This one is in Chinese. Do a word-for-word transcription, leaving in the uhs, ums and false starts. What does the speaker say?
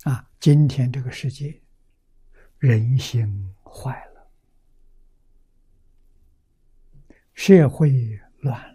啊，今天这个世界人心坏了，社会乱了。